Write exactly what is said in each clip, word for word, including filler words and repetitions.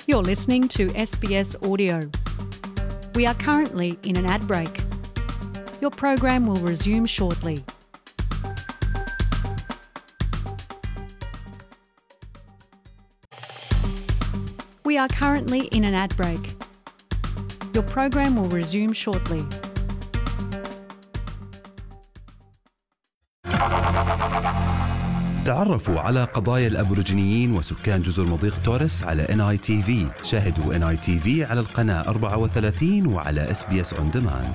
You're listening to S B S Audio. We are currently in an ad break. Your program will resume shortly. We are currently in an ad break. Your program will resume shortly. تعرفوا على قضايا الأبوريجينيين وسكان جزر مضيق توريس على إن آي تي في. شاهدوا إن آي تي في على القناة أربعة وثلاثين وعلى إس بي إس On Demand.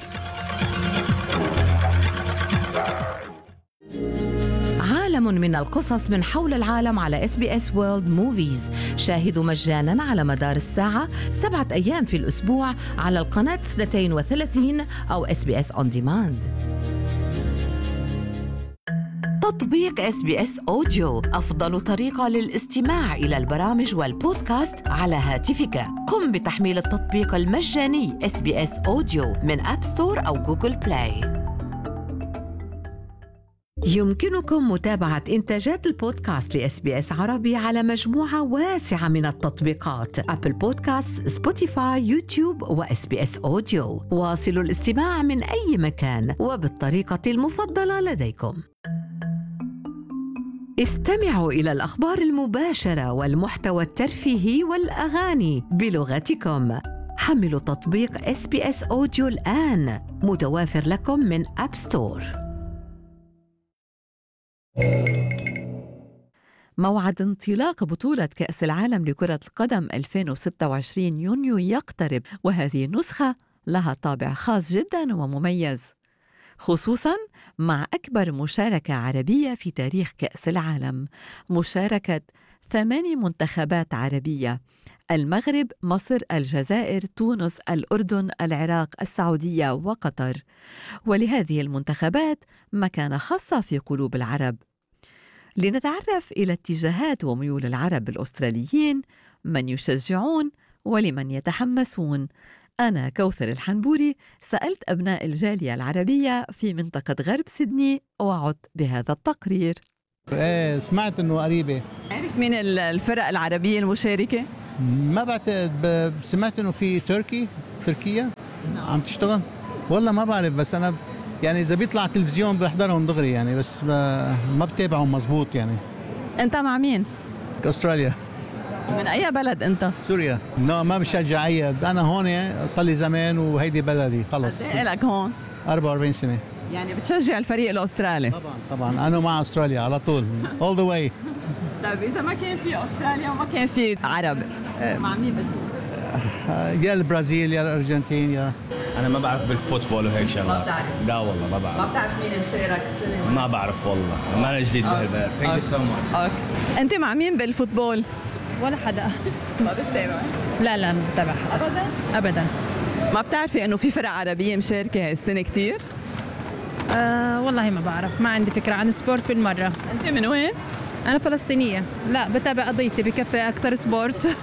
عالم من القصص من حول العالم على إس بي إس World Movies. شاهدوا مجاناً على مدار الساعة سبعة أيام في الأسبوع على القناة اثنتين وثلاثين أو إس بي إس On Demand. تطبيق إس بي إس أوديو أفضل طريقة للاستماع إلى البرامج والبودكاست على هاتفك. قم بتحميل التطبيق المجاني إس بي إس أوديو من أب ستور أو جوجل بلاي. يمكنكم متابعة إنتاجات البودكاست لإس بي إس عربي على مجموعة واسعة من التطبيقات: أبل بودكاست، سبوتيفاي، يوتيوب وإس بي إس أوديو. واصلوا الاستماع من أي مكان وبالطريقة المفضلة لديكم. استمعوا إلى الأخبار المباشرة والمحتوى الترفيهي والأغاني بلغتكم. حملوا تطبيق إس بي إس أوديو الآن، متوافر لكم من أب ستور. موعد انطلاق بطولة كأس العالم لكرة القدم ألفين وستة وعشرين يونيو يقترب، وهذه النسخة لها طابع خاص جداً ومميز، خصوصاً مع أكبر مشاركة عربية في تاريخ كأس العالم، مشاركة ثماني منتخبات عربية: المغرب، مصر، الجزائر، تونس، الأردن، العراق، السعودية وقطر. ولهذه المنتخبات مكانة خاصة في قلوب العرب. لنتعرف إلى اتجاهات وميول العرب الأستراليين، من يشجعون ولمن يتحمسون، أنا كوثر الحنبوري سألت أبناء الجالية العربية في منطقة غرب سيدني وعدت بهذا التقرير. ايه سمعت انه قريبة. عارف مين الفرق العربية المشاركة؟ ما بعتقد، سمعت انه في تركي تركيا عم تشتغل. والله ما بعرف، بس انا يعني اذا بيطلع تلفزيون بحضرهم دغري يعني، بس ما بتابعهم مزبوط يعني. انت مع مين؟ استراليا. من اي بلد انت؟ سوريا. لا ما بشجع اي، انا هون صار لي زمان وهيدي بلدي خلص. قد ايه لك هون؟ أربعة وأربعين سنة. يعني بتشجع الفريق الاسترالي؟ طبعا طبعا انا مع استراليا على طول all the way. طيب اذا ما كان في استراليا وما كان في عرب، مع مين بتكون؟ يا البرازيل يا الارجنتين يا. انا ما بعرف بالفوتبول وهيك شغلات. ما بتعرف؟ لا والله ما بعرف. ما بتعرف مين مشارك السنه؟ ما بعرف والله، ما انا جديد بهالبلد. ثانك يو سو ماتش. اوكي، انت مع مين بالفوتبول؟ ولا حدا. ما بتتابع؟ لا لا ما بتابع حدا ابدا ابدا. ما بتعرفي انه في فرق عربيه مشاركه هالسنه كتير؟ آه والله ما بعرف، ما عندي فكره عن سبورت بالمره. انت من وين؟ انا فلسطينيه، لا بتابع قضيتي بكفي اكثر سبورت.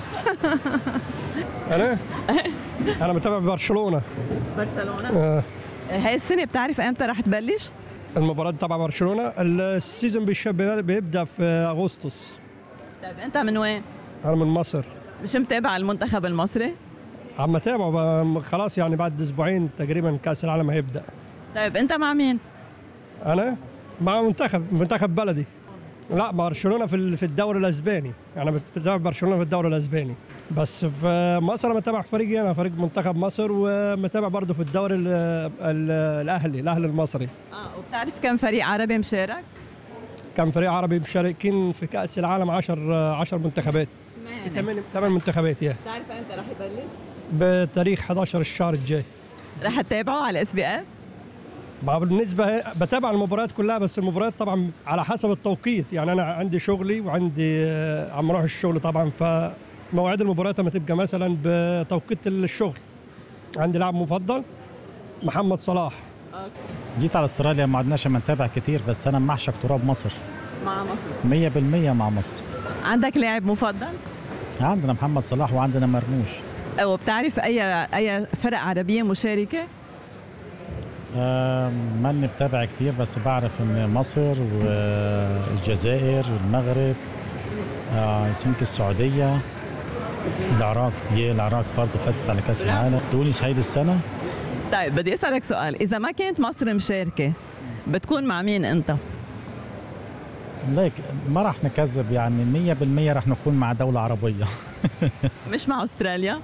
أنا؟ أنا متابع برشلونة. برشلونة؟ آه. هاي السنة بتعرف إمتى رح تبلش؟ المباراة تبع برشلونة السيزون بيبدأ في أغسطس. طيب أنت من وين؟ أنا من مصر. مش متابع المنتخب المصري؟ عم أتابعه خلاص، يعني بعد أسبوعين تقريبا كأس العالم هيبدأ. طيب أنت مع مين؟ أنا مع منتخب منتخب بلدي. لا برشلونة في في الدوري الأسباني، يعني بتابع برشلونة في الدوري الأسباني. بس في مصر أنا متابع فريقي، أنا فريق منتخب مصر، ومتابع برضه في الدوري ال ال الأهلي الأهلي المصري. آه وبتعرف كم فريق عربي مشارك؟ كم فريق عربي مشاركين في كأس العالم؟ عشر عشر منتخبات. ثمان ثمان منتخبات. يا بتعرف امتى رح يبلش؟ بتاريخ أحد عشر الشهر الجاي. رح تتابعه على اس بي اس؟ بالنسبة بتابع المباريات كلها، بس المباريات طبعا على حسب التوقيت، يعني أنا عندي شغلي وعندي عم اروح الشغل طبعا، فمواعيد المباريات لما تبقى مثلا بتوقيت الشغل. عندي لاعب مفضل محمد صلاح. جيت على استراليا ما عدناش نتابع كتير، بس أنا معشق تراب مصر. مع مصر؟ مية بالمية مع مصر. عندك لاعب مفضل؟ عندنا محمد صلاح وعندنا مرموش. وبتعرف أي أي فرق عربية مشاركة؟ آه ماني بتابع كتير، بس بعرف ان مصر والجزائر والمغرب، آه يمكن السعودية، العراق، هي العراق برضه فاتت على كاس العالم. تونس هيدي السنه. طيب بدي اسالك سؤال، اذا ما كانت مصر مشاركه بتكون مع مين انت؟ ليك ما راح نكذب، يعني مية بالمية راح نكون مع دوله عربيه. مش مع استراليا؟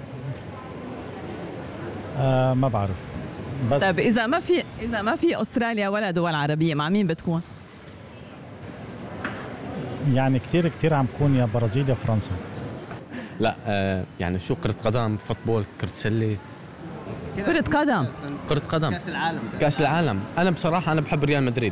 آه ما بعرف. بس طيب اذا ما في اذا ما في استراليا ولا دول عربيه، مع مين بتكون؟ يعني كتير كتير عم تكون يا برازيل يا فرنسا. لا آه يعني شو، كرة قدم، فوتبول، كرة سلة. كرة قدم. كرة قدم. كأس العالم. كأس العالم. أنا بصراحة أنا بحب ريال مدريد.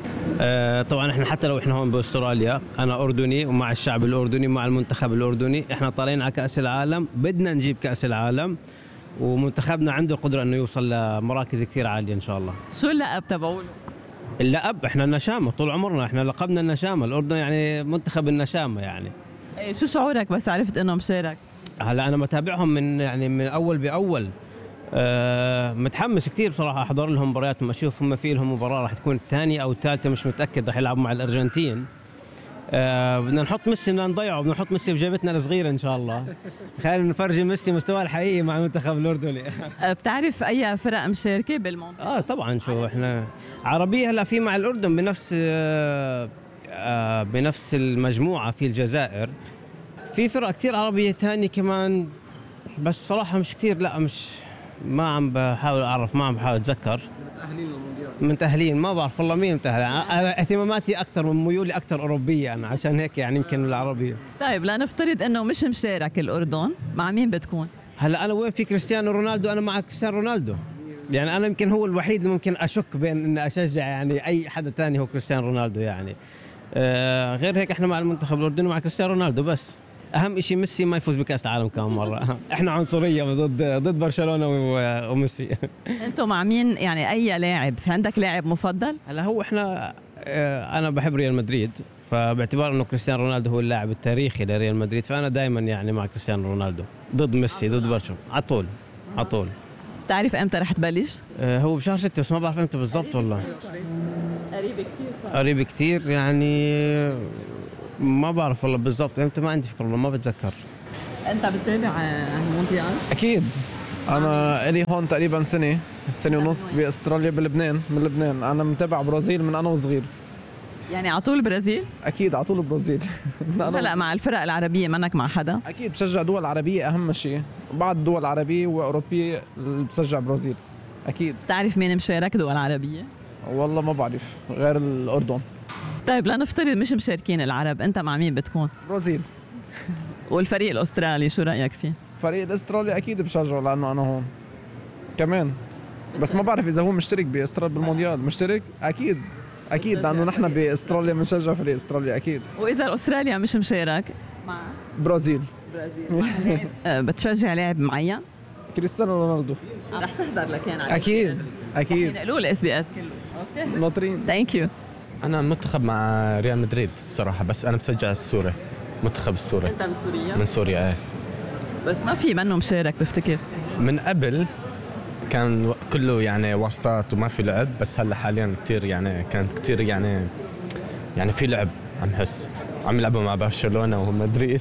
آه طبعا احنا حتى لو احنا هون باستراليا، انا اردني ومع الشعب الاردني ومع المنتخب الاردني، احنا طالعين على كأس العالم، بدنا نجيب كأس العالم، ومنتخبنا عنده القدرة انه يوصل لمراكز كثير عالية ان شاء الله. شو اللقب تبعوله؟ اللقب احنا النشامة طول عمرنا، احنا لقبنا النشامة، الاردن يعني منتخب النشامة يعني. ايه شو شعورك بس عرفت انه مشارك؟ هلا انا متابعهم من يعني من اول باول. أه متحمس كثير بصراحه احضر لهم مبارياتهم، اشوف هم في لهم مباراه راح تكون الثانيه او الثالثه مش متاكد، راح يلعبوا مع الارجنتين. أه بدنا نحط ميسي، بدنا نضيعه، بدنا نحط ميسي بجيبتنا الصغيره ان شاء الله. خلينا نفرجي ميسي مستواه الحقيقي مع المنتخب الاردني. بتعرف اي فرق مشاركه بالمونديال؟ اه طبعا، شو احنا عربيه هلا في مع الاردن بنفس آه آه بنفس المجموعه، في الجزائر، في فرق كثير عربيه ثانيه كمان، بس صراحه مش كثير، لا مش ما عم بحاول اعرف، ما عم بحاول اتذكر. متأهلين للمونديال. متأهلين ما بعرف والله مين متأهل، اهتماماتي اكثر من ميولي اكثر اوروبيه انا، عشان هيك يعني يمكن العربيه. طيب لا نفترض انه مش مشارك الاردن، مع مين بتكون؟ هلا انا وين في كريستيانو رونالدو، انا مع كريستيانو رونالدو. يعني انا يمكن هو الوحيد اللي ممكن اشك بين اني اشجع يعني اي حدا ثاني هو كريستيانو رونالدو يعني. آه غير هيك احنا مع المنتخب الاردني ومع كريستيانو رونالدو بس. اهم شيء ميسي ما يفوز بكاس العالم كمان مره. احنا عنصريه ضد ضد برشلونه وميسي. انتم مع مين يعني؟ اي لاعب في عندك لاعب مفضل؟ هلا هو احنا انا بحب ريال مدريد، فباعتبار انه كريستيانو رونالدو هو اللاعب التاريخي لريال مدريد، فانا دائما يعني مع كريستيانو رونالدو ضد ميسي ضد برشلونه على طول على طول. بتعرف امتى رح تبلش؟ هو بشهر ستة بس ما بعرف امتى بالضبط والله. قريب كثير صار. قريب كثير يعني ما بعرف والله بالضبط امتى، ما عندي فكره والله ما بتذكر. انت بتتابع المونديال؟ اكيد. انا الي هون تقريبا سنه سنه ونص باستراليا بلبنان، من لبنان. انا متابع برازيل من انا وصغير. يعني على طول برازيل؟ اكيد على طول برازيل. هلا مع الفرق العربيه منك مع حدا؟ اكيد بشجع دول عربيه اهم شيء، بعد الدول العربيه واوروبيه بشجع برازيل اكيد. بتعرف مين مشارك دول عربيه؟ والله ما بعرف غير الاردن. طيب لا نفترض مش مشاركين العرب، انت مع مين بتكون؟ برازيل. والفريق الاسترالي شو رايك فيه؟ فريق الاسترالي اكيد بشجعه لانه انا هون كمان، بس ما بعرف اذا هو مشترك باستراليا بالمونديال. مشترك اكيد اكيد لانه نحن باستراليا بنشجع فريق استراليا اكيد. واذا استراليا مش مشارك مع برازيل. برازيل. بتشجع لاعب معين؟ كريستيانو رونالدو. رح تحضر لكان على اكيد اكيد. ينقلوا الاس بي اس كله. اوكي ناطرين. ثانك يو. انا منتخب مع ريال مدريد بصراحه، بس انا بشجع السوري، منتخب السوري. انت من سوريا؟ من سوريا ايه. بس ما في منه مشارك بفتكر. من قبل كان كله يعني واسطات وما في لعب، بس هلا حاليا كثير يعني كانت كثير يعني يعني في لعب، عم حس عم يلعبوا مع برشلونه ومدريد.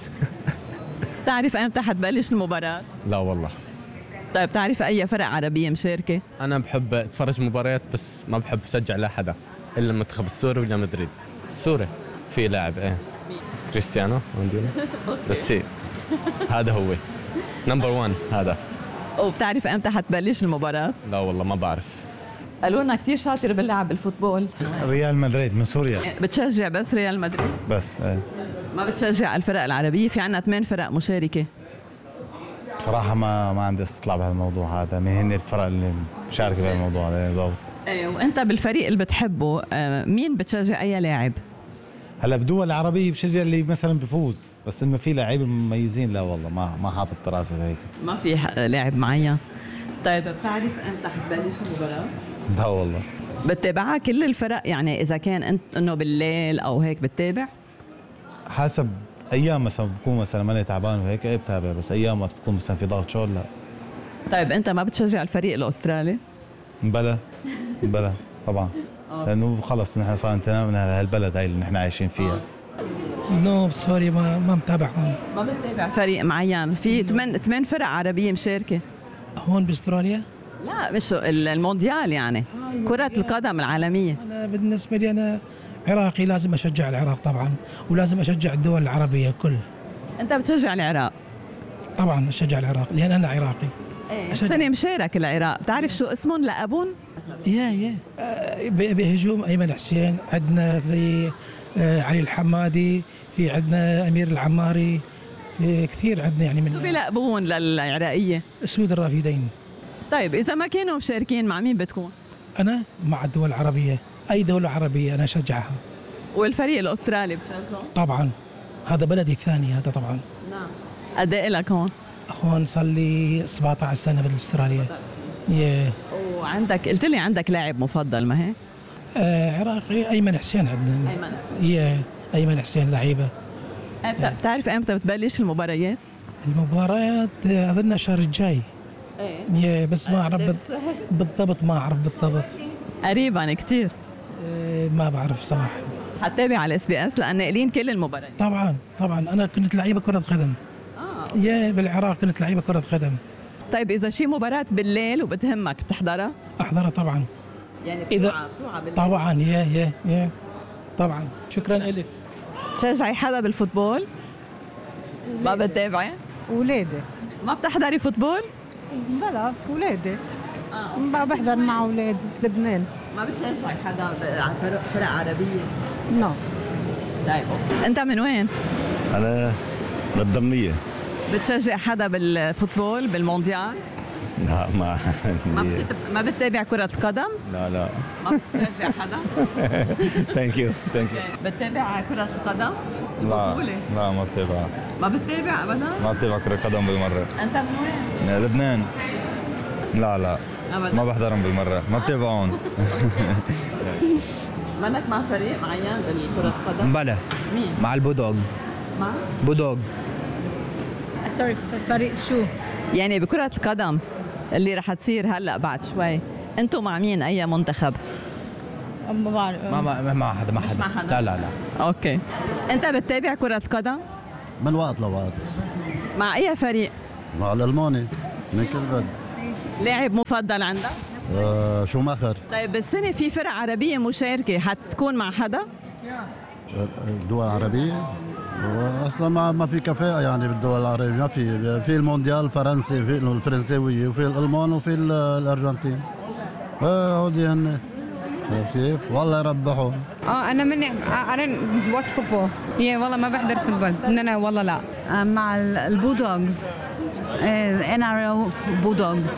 تعرف امتى حتبلش المباراه؟ لا والله. طيب تعرف اي فرق عربيه مشاركه؟ انا بحب اتفرج مباريات بس ما بحب اشجع لا حدا الا المنتخب السوري ولا مدريد. السوري في لاعب ايه كريستيانو رونالدو. هذا هو نمبر واحد هذا. وبتعرف امتى حتبلش المباراه؟ لا والله ما بعرف. قالوا لنا كثير شاطر باللعب بالفوتبول. ريال مدريد من سوريا. بتشجع بس ريال مدريد؟ بس ايه. ما بتشجع الفرق العربيه؟ في عنا ثمان فرق مشاركه. بصراحه ما ما عندي استطلاع بهالموضوع هذا، مين هن الفرق اللي مشاركه بهالموضوع هذا. ايه وانت بالفريق اللي بتحبه مين بتشجع اي لاعب؟ هلا بدول العربيه بشجع اللي مثلا بفوز، بس انه في لاعبين مميزين لا والله ما ما حاطط براسي بهيك. ما في لاعب معين. طيب بتعرف امتى حتبلش المباراه؟ لا والله. بتتابعها كل الفرق يعني اذا كان انت انه بالليل او هيك بتتابع؟ حسب ايام، مثلا بكون مثلا ماني تعبان وهيك ايه بتابع، بس ايام ما بتكون مثلا في ضغط شغل لا. طيب انت ما بتشجع الفريق الاسترالي؟ بلا بلا طبعا، لانه خلص نحن صار انتهينا من هالبلد هاي اللي نحن عايشين فيها. نو سوري ما ما متابع هون. ما بتتابع فريق معين؟ في ثمان ثمان فرق عربية مشاركة هون باستراليا؟ لا مش المونديال يعني كرة القدم العالمية. أنا بالنسبة لي أنا عراقي، لازم أشجع العراق طبعا، ولازم أشجع الدول العربية كل. أنت بتشجع العراق؟ طبعا أشجع العراق لأن أنا عراقي. ايه السنة مشارك العراق، بتعرف شو اسمهم لأبون؟ يا يا آه بهجوم أيمن حسين، عندنا في آه علي الحمادي، في عندنا أمير العماري، كثير عندنا يعني من. شو بيلقبون للعراقية؟ سود الرافدين. طيب إذا ما كانوا مشاركين مع مين بتكون؟ أنا مع الدول العربية، أي دولة عربية أنا أشجعها. والفريق الأسترالي بتشجعه؟ طبعا هذا بلدي الثاني هذا طبعا. نعم. قد إيه لك هون؟ هون صار لي سبعة عشر سنة باستراليا. ياه. وعندك قلت لي عندك لاعب مفضل ما هيك؟ آه عراقي أيمن حسين عندنا. أيمن حسين. ياه أيمن حسين لعيبة. بتعرف امتى بتبلش المباريات؟ المباريات اظن الشهر الجاي. ايه يا بس ما اعرف بالضبط، ما اعرف بالضبط. قريبا كثير. إيه ما بعرف صراحه. حتتابع على اس بي اس لان ناقلين كل المباريات. طبعا طبعا انا كنت لعيبه كره قدم. اه يا بالعراق كنت لعيبه كره قدم. طيب اذا شي مباراه بالليل وبتهمك بتحضرها؟ احضرها طبعا. يعني بتوعى بتوعى بالليل؟ طبعا يا يا يا طبعا. شكرا لك. تشجعي حدا بالفوتبول؟ ما بتتابعي؟ ولادي. ما بتحضري فوتبول؟ بلا ولادي. اه بحضر مع اولادي لبنان. ما بتشجعي حدا على فرق فرق عربيه؟ نو. طيب انت من وين؟ انا من الضمنيه. بتشجع حدا بالفوتبول بالمونديال؟ لا ما ما, بتت... ما بتتابع كرة القدم؟ لا لا. ما بتشجع حدا؟ ثانك يو ثانك يو. بتتابع كرة القدم؟ لا لا ما بتابع. ما بتتابع ابدا؟ ما بتابع كرة قدم بالمرة. انت من وين؟ لبنان. لا لا أبداً. ما بحضرهم بالمرة، ما بتابعون. منك مع فريق معين بالكرة القدم؟ بلا. مين؟ مع البودوغز. مع؟ بودوغ. سوري فريق شو؟ يعني بكرة القدم اللي رح تصير هلا بعد شوي، انتم مع مين اي منتخب؟ ما بعرف. ما ما ما حدا ما مش حدا. مع حدا؟ لا لا لا. اوكي. انت بتتابع كرة القدم؟ من وقت لوقت. مع اي فريق؟ مع الألماني من كل بلد. لاعب مفضل عندك؟ آه شو ماخر. طيب بالسنة في فرق عربية مشاركة، حتكون مع حدا؟ دول عربية؟ اصلا ما ما في كفاءة يعني بالدول العربية، ما في في المونديال الفرنسي، في الفرنساوية، وفي الألمان، وفي الأرجنتين. اه هودي هن كيف؟ والله يربحوا. اه انا من انا واتش فوتبول. يا والله ما بحضر فوتبول. انا والله لا. مع البودوغز. ان ار او بودوغز.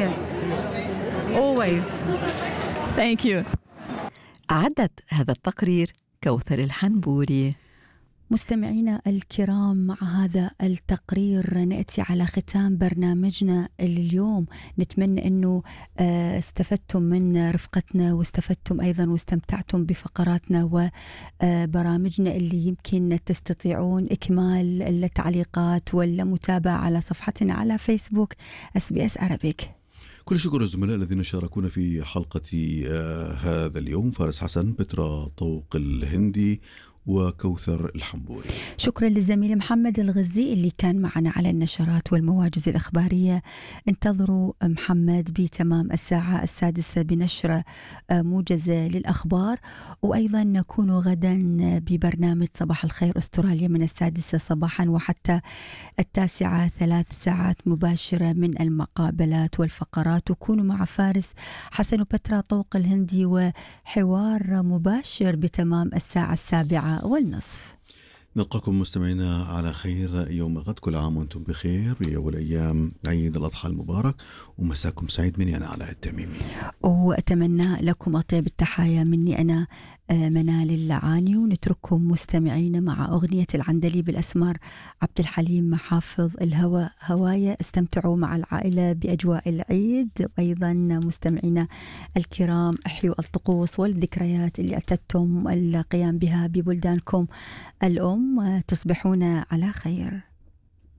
always. Thank you. أعدت هذا التقرير كوثر الحنبوري. مستمعينا الكرام، مع هذا التقرير نأتي على ختام برنامجنا اليوم. نتمنى أنه استفدتم من رفقتنا، واستفدتم أيضا واستمتعتم بفقراتنا وبرامجنا اللي يمكن تستطيعون إكمال التعليقات والمتابعة على صفحتنا على فيسبوك اس بي اس Arabic. كل شكر الزملاء الذين شاركونا في حلقة هذا اليوم، فارس حسن، بترا طوق الهندي، وكوثر الحنبوري. شكرا للزميل محمد الغزي اللي كان معنا على النشرات والمواجز الإخبارية. انتظروا محمد بتمام الساعة السادسة بنشرة موجزة للأخبار، وأيضا نكون غدا ببرنامج صباح الخير أستراليا من السادسة صباحا وحتى التاسعة، ثلاث ساعات مباشرة من المقابلات والفقرات. وكونوا مع فارس حسن وبترا طوق الهندي وحوار مباشر بتمام الساعة السابعة والنصف. نلقاكم مستمعينا على خير يوم غد. كل عام وانتم بخير، والأيام عيد الأضحى المبارك، ومساكم سعيد. مني أنا علاء التميمي، وأتمنى لكم أطيب التحايا مني أنا منال اللعاني. ونترككم مستمعين مع أغنية العندلي بالأسمار عبد الحليم محافظ الهوى هواية. استمتعوا مع العائلة بأجواء العيد. وأيضا مستمعين الكرام، احيوا الطقوس والذكريات اللي اعتدتم القيام بها ببلدانكم الأم. تصبحون على خير.